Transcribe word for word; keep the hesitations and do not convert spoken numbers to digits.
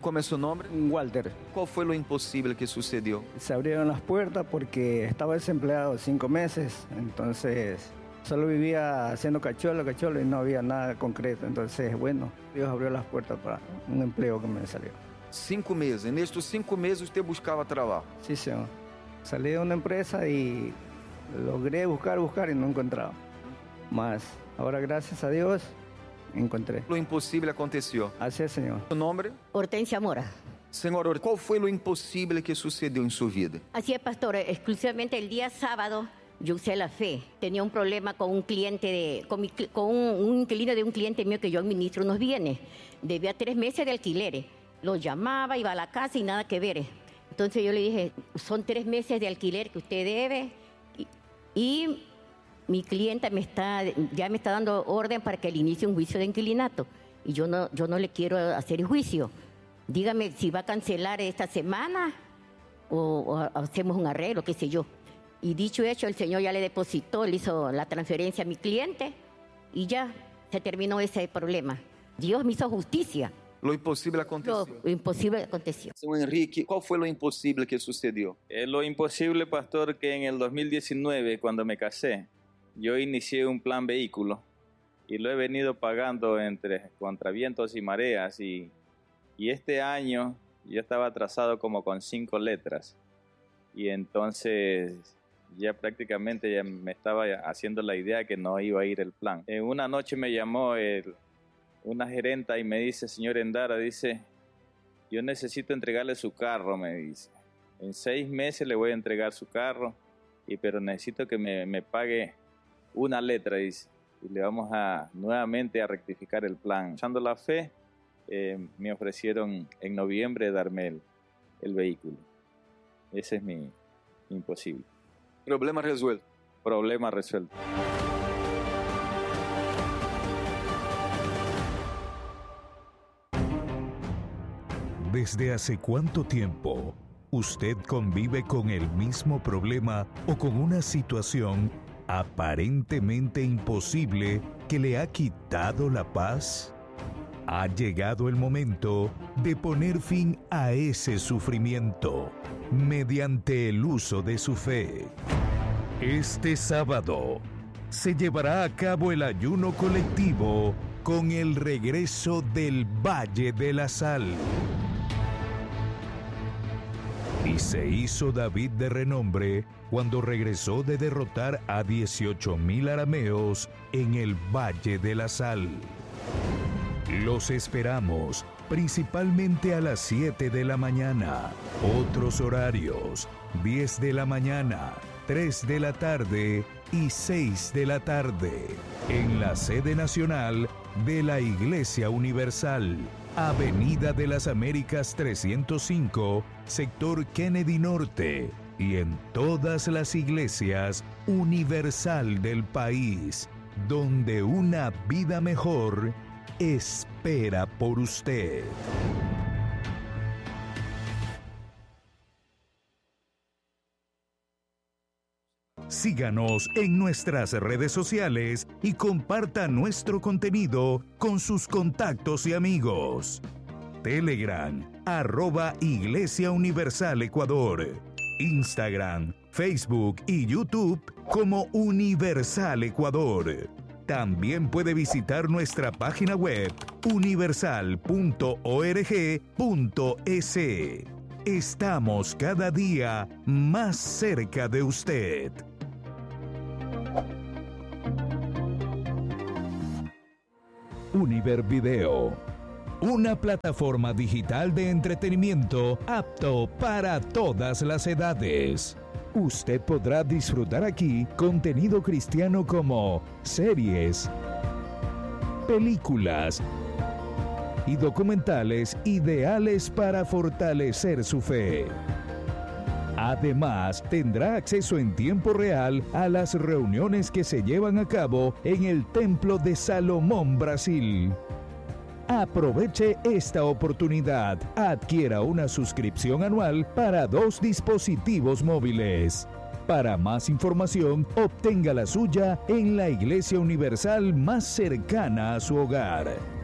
¿Cómo es su nombre? Walter. ¿Cuál fue lo imposible que sucedió? Se abrieron las puertas porque estaba desempleado cinco meses, entonces solo vivía haciendo cacholo, cacholo y no había nada concreto. Entonces, bueno, Dios abrió las puertas para un empleo que me salió. Cinco meses. En estos cinco meses usted buscaba trabajo. Sí, señor. Salí de una empresa y logré buscar, buscar y no encontraba más. Ahora, gracias a Dios, encontré. Lo imposible aconteció. Así es, señor. ¿Su nombre? Hortensia Mora. Señor, ¿cuál fue lo imposible que sucedió en su vida? Así es, pastor. Exclusivamente el día sábado yo usé la fe. Tenía un problema con un cliente, de, con, mi, con un, un inquilino de un cliente mío que yo administro unos bienes. Debía tres meses de alquileres. Lo llamaba, iba a la casa y nada que ver. Entonces yo le dije, son tres meses de alquiler que usted debe y, y mi clienta me está, ya me está dando orden para que le inicie un juicio de inquilinato. Y yo no, yo no le quiero hacer el juicio. Dígame si va a cancelar esta semana o, o hacemos un arreglo, qué sé yo. Y dicho hecho, el señor ya le depositó, le hizo la transferencia a mi cliente y ya se terminó ese problema. Dios me hizo justicia. Lo imposible aconteció. Lo imposible aconteció. Señor Enrique, ¿cuál fue lo imposible que sucedió? Eh, lo imposible, pastor, que en el dos mil diecinueve, cuando me casé, yo inicié un plan vehículo y lo he venido pagando entre contra vientos y mareas y, y este año yo estaba atrasado como con cinco letras y entonces ya prácticamente ya me estaba haciendo la idea que no iba a ir el plan. En una noche me llamó el una gerenta y me dice, señor Endara, dice, yo necesito entregarle su carro, me dice. En seis meses le voy a entregar su carro, y pero necesito que me, me pague una letra, dice. Y le vamos a nuevamente a rectificar el plan. Echando la fe, eh, me ofrecieron en noviembre darme el, el vehículo. Ese es mi imposible. Problema resuelto. Problema resuelto. ¿Desde hace cuánto tiempo usted convive con el mismo problema o con una situación aparentemente imposible que le ha quitado la paz? Ha llegado el momento de poner fin a ese sufrimiento mediante el uso de su fe. Este sábado se llevará a cabo el ayuno colectivo con el regreso del Valle de la Sal. Y se hizo David de renombre cuando regresó de derrotar a dieciocho mil arameos en el Valle de la Sal. Los esperamos principalmente a las siete de la mañana. Otros horarios: diez de la mañana, tres de la tarde y seis de la tarde. En la sede nacional de la Iglesia Universal, Avenida de las Américas trescientos cinco, sector Kennedy Norte, y en todas las iglesias universal del país, donde una vida mejor espera por usted. Síganos en nuestras redes sociales y comparta nuestro contenido con sus contactos y amigos. Telegram, arroba Iglesia Universal Ecuador. Instagram, Facebook y YouTube como Universal Ecuador. También puede visitar nuestra página web universal punto org punto es. Estamos cada día más cerca de usted. Univer Video, una plataforma digital de entretenimiento apto para todas las edades. Usted podrá disfrutar aquí contenido cristiano como series, películas y documentales ideales para fortalecer su fe. Además, tendrá acceso en tiempo real a las reuniones que se llevan a cabo en el Templo de Salomón, Brasil. Aproveche esta oportunidad. Adquiera una suscripción anual para dos dispositivos móviles. Para más información, obtenga la suya en la Iglesia Universal más cercana a su hogar.